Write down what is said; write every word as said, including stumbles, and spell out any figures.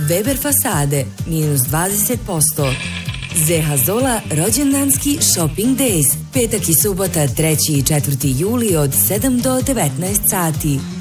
Weber fasade minus dvadeset posto. Zeha Zola rođendanski shopping days. Petak i subota treći i četvrti juli od sedam do devetnaest sati.